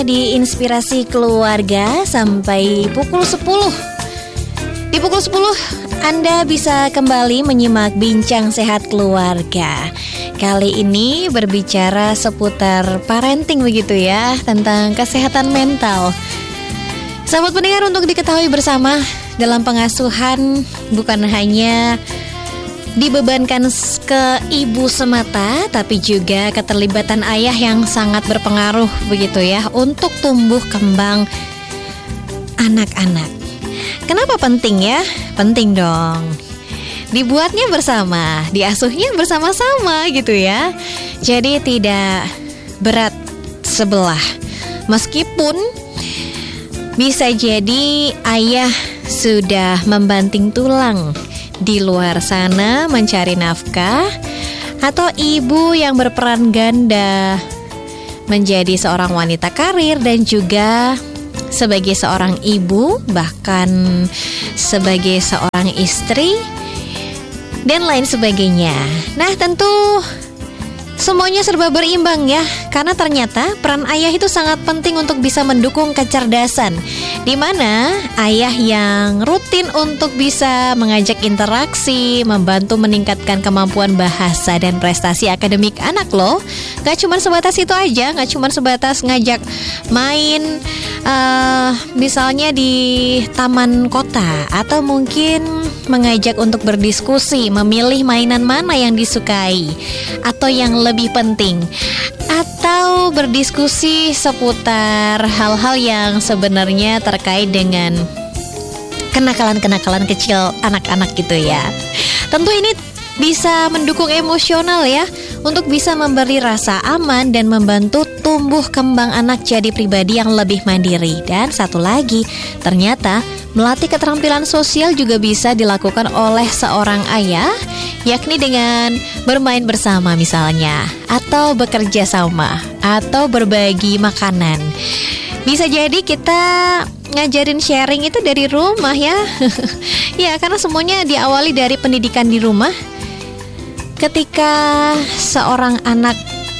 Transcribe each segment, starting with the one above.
Di Inspirasi Keluarga sampai pukul 10. Di pukul 10 Anda bisa kembali menyimak Bincang Sehat Keluarga. Kali ini berbicara seputar parenting begitu ya, tentang kesehatan mental. Sahabat pendengar, untuk diketahui bersama, dalam pengasuhan bukan hanya dibebankan ke ibu semata, tapi juga keterlibatan ayah yang sangat berpengaruh begitu ya untuk tumbuh kembang anak-anak. Kenapa penting ya? Penting dong. Dibuatnya bersama, diasuhnya bersama-sama gitu ya. Jadi tidak berat sebelah. Meskipun bisa jadi ayah sudah membanting tulang di luar sana mencari nafkah, atau ibu yang berperan ganda menjadi seorang wanita karir dan juga sebagai seorang ibu, bahkan sebagai seorang istri dan lain sebagainya. Nah, tentu semuanya serba berimbang ya, karena ternyata peran ayah itu sangat penting untuk bisa mendukung kecerdasan, di mana ayah yang rutin untuk bisa mengajak interaksi, membantu meningkatkan kemampuan bahasa dan prestasi akademik anak loh. Gak cuma sebatas itu aja, gak cuma sebatas ngajak main misalnya di taman kota, atau mungkin mengajak untuk berdiskusi, memilih mainan mana yang disukai atau yang lebih penting, atau berdiskusi seputar hal-hal yang sebenarnya terkait dengan kenakalan-kenakalan kecil anak-anak gitu ya. Tentu ini bisa mendukung emosional ya, untuk bisa memberi rasa aman dan membantu tumbuh kembang anak jadi pribadi yang lebih mandiri. Dan satu lagi, ternyata melatih keterampilan sosial juga bisa dilakukan oleh seorang ayah, yakni dengan bermain bersama misalnya, atau bekerja sama, atau berbagi makanan. Bisa jadi kita ngajarin sharing itu dari rumah ya. Ya, karena semuanya diawali dari pendidikan di rumah. Ketika seorang anak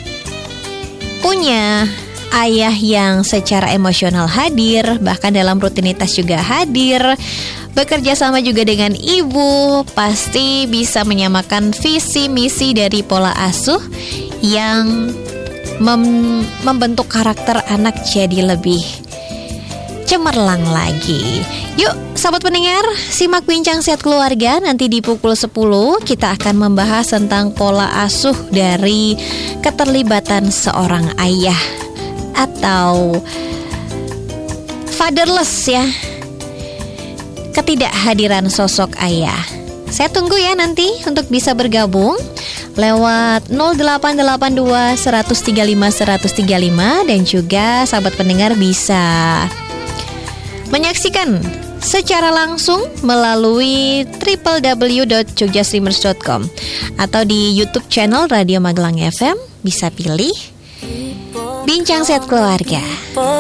punya ayah yang secara emosional hadir, bahkan dalam rutinitas juga hadir, bekerja sama juga dengan ibu, pasti bisa menyamakan visi misi dari pola asuh yang membentuk karakter anak jadi lebih cemerlang lagi. Yuk sahabat pendengar, simak Bincang Sehat Keluarga. Nanti di pukul 10 kita akan membahas tentang pola asuh dari keterlibatan seorang ayah atau fatherless ya, ketidakhadiran sosok ayah. Saya tunggu ya nanti untuk bisa bergabung lewat 0882 135 135, dan juga sahabat pendengar bisa menyaksikan secara langsung melalui www.jogjastreamers.com atau di YouTube channel Radio Magelang FM. Bisa pilih Bincang Sehat Keluarga.